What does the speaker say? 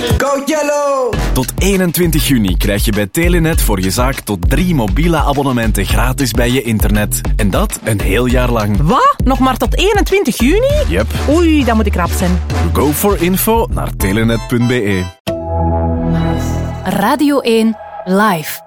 Go Yellow! Tot 21 juni krijg je bij Telenet voor je zaak tot 3 mobiele abonnementen gratis bij je internet. En dat een heel jaar lang. Wat? Nog maar tot 21 juni? Yep. Oei, dan moet ik rap zijn. Go for info naar telenet.be. Radio 1 Live.